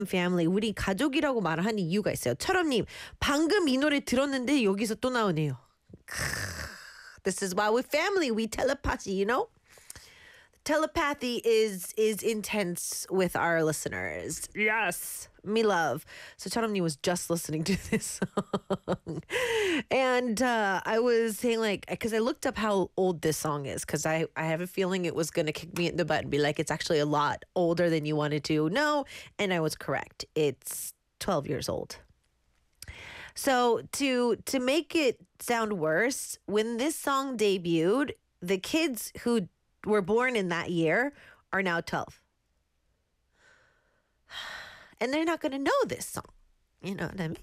family, 우리 가족이라고 말하는 이유가 있어요. 철업님, 방금 이 노래 들었는데 여기서 또 나오네요. This is why we're family. We telepathy, you know? Telepathy is intense with our listeners. Yes, me love. So Charamni was just listening to this song. And I was saying like, because I looked up how old this song is, because I have a feeling it was going to kick me in the butt and be like, it's actually a lot older than you wanted to know. And I was correct. It's 12 years old. So to make it sound worse, when this song debuted, the kids who were born in that year are now 12. And they're not going to know this song. You know what I mean?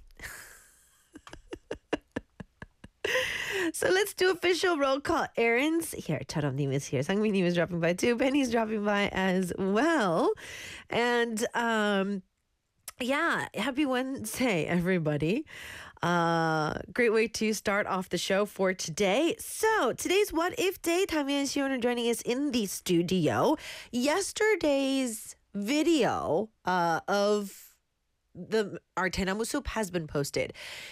So let's do official roll call errands. Here, Charamnim is here. Sangminim is dropping by too. Penny's dropping by as well. And yeah, happy Wednesday, everybody. Great way to start off the show for today. So today's What If Day. Tami and Shion are joining us in the studio. Yesterday's video of our Tenamu soup has been posted.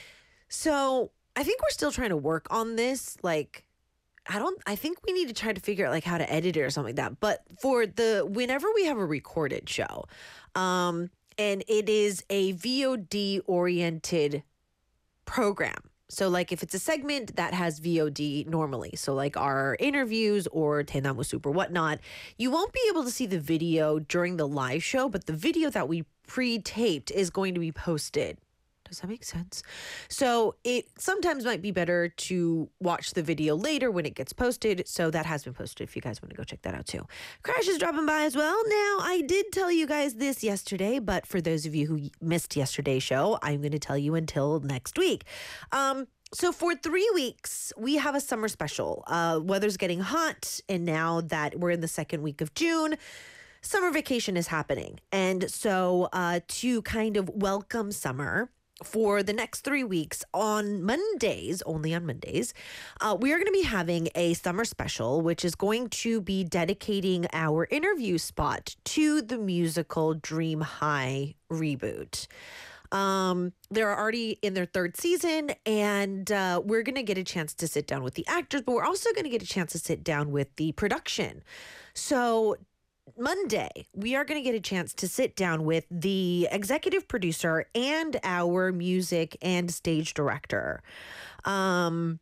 So I think we're still trying to work on this. Like, I think we need to try to figure out like how to edit it or something like that. But for whenever we have a recorded show, and it is a VOD oriented program. So like if it's a segment that has VOD normally, so like our interviews or Tenamu Soup or whatnot, you won't be able to see the video during the live show, but the video that we pre-taped is going to be posted. Does that make sense? So it sometimes might be better to watch the video later when it gets posted. So that has been posted if you guys want to go check that out too. Crash is dropping by as well. Now, I did tell you guys this yesterday, but for those of you who missed yesterday's show, I'm going to tell you until next week. So for 3 weeks, we have a summer special. Weather's getting hot, and now that we're in the second week of June, summer vacation is happening. And so to kind of welcome summer, for the next 3 weeks on Mondays, only on Mondays, we are going to be having a summer special, which is going to be dedicating our interview spot to the musical Dream High reboot. They're already in their third season, and we're going to get a chance to sit down with the actors, but we're also going to get a chance to sit down with the production. So Monday, we are going to get a chance to sit down with the executive producer and our music and stage director. We're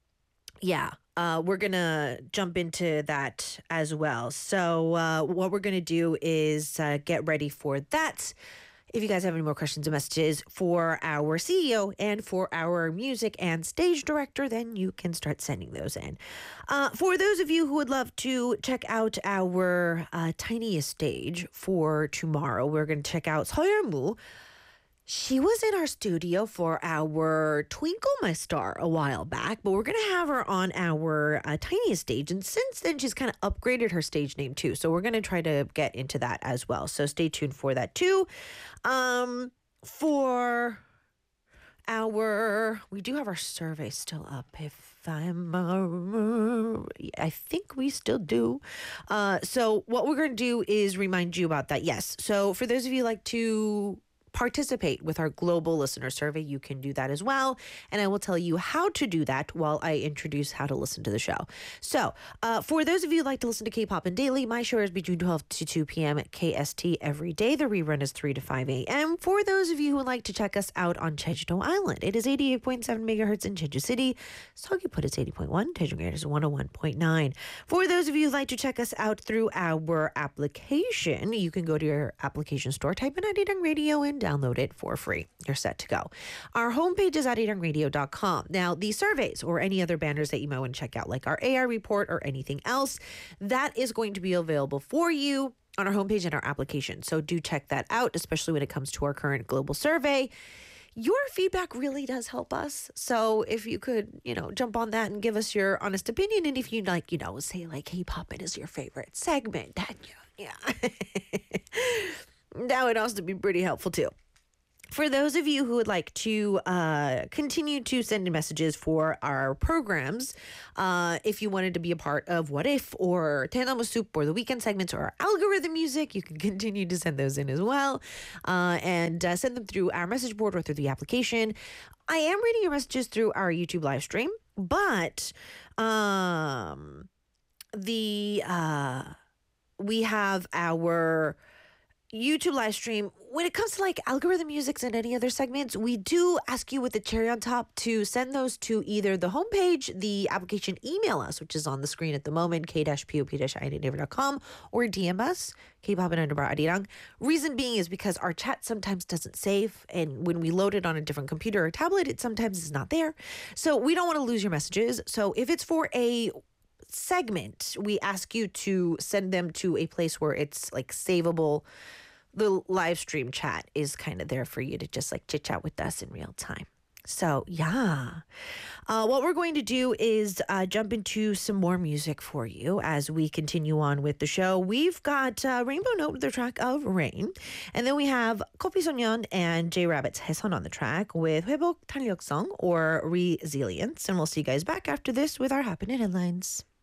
going to jump into that as well. So what we're going to do is get ready for that. If you guys have any more questions or messages for our CEO and for our music and stage director, then you can start sending those in. For those of you who would love to check out our tiniest stage for tomorrow, we're going to check out Seolmu. She was in our studio for our Twinkle My Star a while back, but we're going to have her on our tiniest stage. And since then, she's kind of upgraded her stage name too. So we're going to try to get into that as well. So stay tuned for that too. We do have our survey still up. I think we still do. So what we're going to do is remind you about that. Yes. So for those of you who like to participate with our global listener survey, you can do that as well. And I will tell you how to do that while I introduce how to listen to the show. So for those of you who like to listen to K-Pop and Daily, my show is between 12 to 2 p.m. at KST every day. The rerun is 3 to 5 a.m. For those of you who would like to check us out on Jeju-do Island, it is 88.7 megahertz in Jeju City. Seogwipo is 80.1. Daejung is 101.9. For those of you who like to check us out through our application, you can go to your application store, type in Arirang Radio, and download it for free. You're set to go. Our homepage is arirangradio.com. Now, the surveys or any other banners that you might want to check out, like our AI report or anything else, that is going to be available for you on our homepage and our application. So do check that out, especially when it comes to our current global survey. Your feedback really does help us. So if you could, jump on that and give us your honest opinion. And if you like, say like K-pop it is your favorite segment, that, yeah. That would also be pretty helpful too. For those of you who would like to continue to send in messages for our programs, if you wanted to be a part of What If or Tandem Soup or the weekend segments or algorithm music, you can continue to send those in as well, and send them through our message board or through the application. I am reading your messages through our YouTube live stream, but the we have our YouTube live stream. When it comes to like algorithm musics and any other segments, we do ask you with the cherry on top to send those to either the homepage, the application, email us, which is on the screen at the moment, k-pop-id.com, or DM us, kpop_arirang. Reason being is because our chat sometimes doesn't save, and when we load it on a different computer or tablet, it sometimes is not there. So we don't want to lose your messages. So if it's for a segment, we ask you to send them to a place where it's like savable. The live stream chat is kind of there for you to just like chit chat with us in real time. So yeah, what we're going to do is jump into some more music for you as we continue on with the show. We've got Rainbow Note with their track of Rain, and then we have Kopi Sonyeon and J Rabbit's Haesun on the track with 회복 탄력성 or Resilience. And we'll see you guys back after this with our happening headlines.